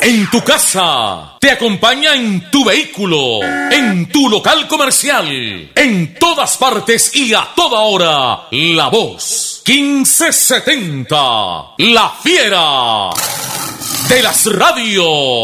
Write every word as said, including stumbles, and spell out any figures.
en tu casa, te acompaña en tu vehículo, en tu local comercial, en todas partes y a toda hora. La Voz quince setenta, la fiera de las radios.